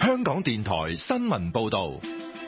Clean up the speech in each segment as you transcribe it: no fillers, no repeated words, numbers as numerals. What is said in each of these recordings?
香港電台新聞報道。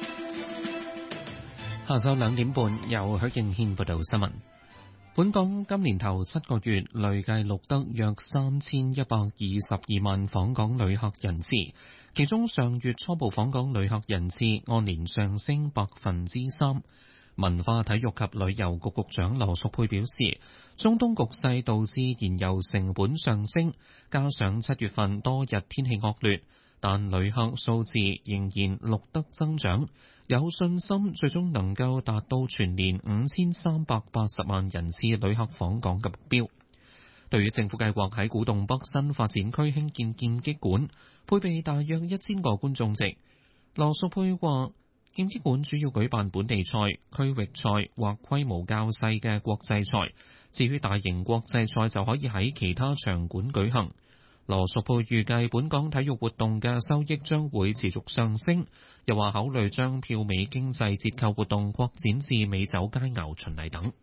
下晝2點半，由許敬軒報道新聞。本港今年頭7個月累計錄得約3122萬訪港旅客人次，其中上月初步訪港旅客人次按年上升3%。文化體育及旅遊局局長羅淑佩表示，中東局勢導致燃油成本上升，加上7月份多日天氣惡劣，但旅客數字仍然錄得增長，有信心最終能夠達到全年5380萬人次旅客訪港嘅目標。對於政府計劃喺古洞北新發展區興建劍擊館，配備大約1000個觀眾席，羅淑佩話劍擊館主要舉辦本地賽、區域賽或規模較細嘅國際賽，至於大型國際賽就可以喺其他場館舉行。羅淑佩預計本港體育活動嘅收益將會持續上升，又話考慮將票尾經濟折扣活動擴展至美酒佳餚巡禮等。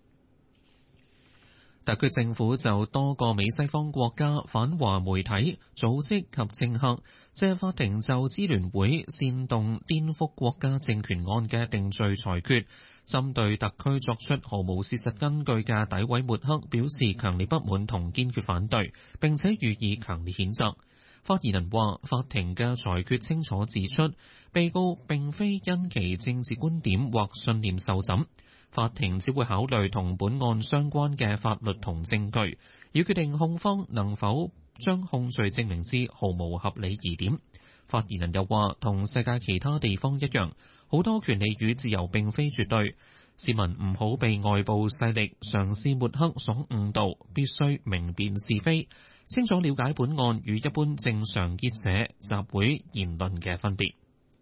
特區政府就多個美西方國家反華媒體、組織及政客借法庭就支聯會煽動顛覆國家政權案嘅定罪裁決，針對特區作出毫無事實根據嘅詆毀抹黑，表示強烈不滿同堅決反對，並且予以強烈譴責。發言人話：法庭嘅裁決清楚指出，被告並非因其政治觀點或信念受審。法庭只會考慮同本案相關嘅法律同證據，以決定控方能否將控罪證明之毫無合理疑點。發言人又話，同世界其他地方一樣，好多權利與自由並非絕對，市民唔好被外部勢力嘗試抹黑所誤導，必須明辨是非，清楚了解本案與一般正常結社、集會、言論嘅分別。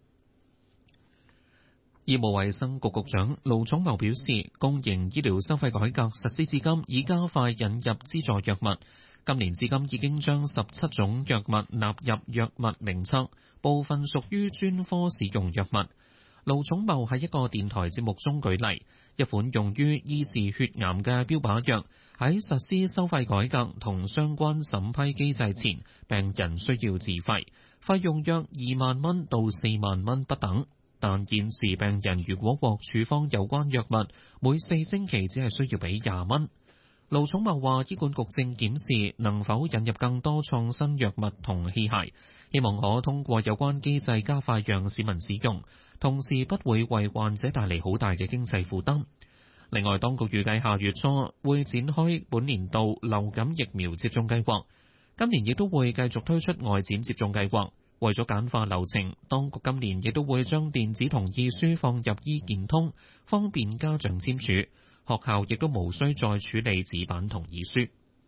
醫務衛生局局長盧寵茂表示，公營醫療收費改革實施至今，已加快引入資助藥物。今年至今已經將17種藥物納入藥物名冊，部分屬於專科使用藥物。盧寵茂喺一個電台節目中舉例，一款用於醫治血癌嘅標靶藥，喺實施收費改革同相關審批機制前，病人需要自費，費用約2萬蚊到4萬蚊不等。但現時病人如果獲處方有關藥物，每4星期只係需要俾20蚊。盧寵茂話，醫管局正檢視能否引入更多創新藥物同器械，希望可通過有關機制加快讓市民使用，同時不會為患者帶嚟好大嘅經濟負擔。另外，當局預計下月初會展開本年度流感疫苗接種計劃，今年亦都會繼續推出外展接種計劃。為咗簡化流程，當局今年亦都會將電子同意書放入醫健通，方便家長簽署。學校亦都無需再處理紙版同意書。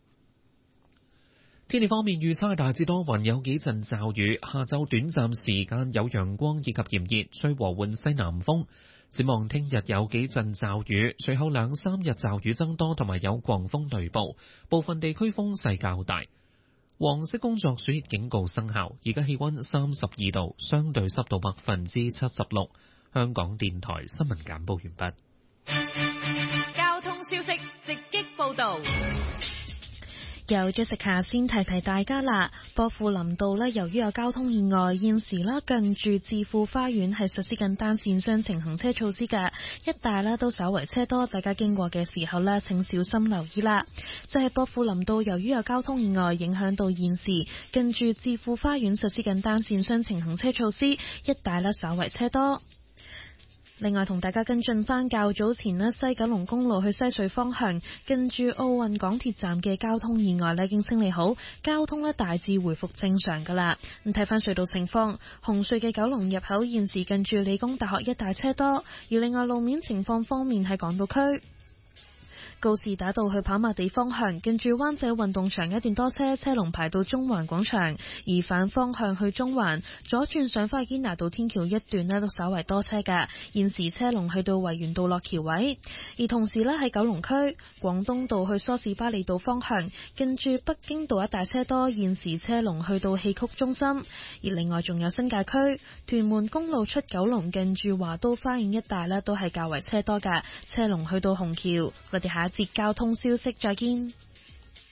天氣方面，預測大致多雲，有幾陣驟雨，下晝短暫時間有陽光以及炎熱，吹和緩西南風。展望聽日有幾陣驟雨，隨後2-3日驟雨增多，同埋有狂風雷暴，部分地區風勢較大。黃色工作暑熱警告生效，而家氣溫32度，相對濕度76%。香港電台新聞簡報完畢。 交通消息直擊報道。 由Jessica先提提大家啦，薄扶林道呢，由於有交通意外，現時呢近住置富花園係實施緊單線雙程行車措施嘅，一帶呢都稍為車多，大家經過嘅時候呢請小心留意啦。就係薄扶林道由於有交通意外，影響到現時近住置富花園實施緊單線雙程行車措施，一帶呢稍為車多。另外同大家跟進翻較早前呢，西九龍公路去西隧方向近住奧運港鐵站嘅交通意外呢已經清理好，交通呢大致回復正常噶啦。咁睇翻隧道情況，紅隧嘅九龍入口現時近住理工大學一帶車多，而另外路面情況方面喺港島區。告士打道去跑馬地方向，近住灣仔運動場一段多車，車龍排到中環廣場；而反方向去中環，左轉上返堅拿道天橋一段呢都稍為多車㗎。現時車龍去到維園道落橋位，而同時呢喺九龍區廣東道去梳士巴利道方向，近住北京道一帶車多，現時車龍去到戲曲中心。而另外仲有新界區屯門公路出九龍，近住華都花園一帶呢都係較為車多㗎，車龍去到紅橋。我哋下一節交通消息再見。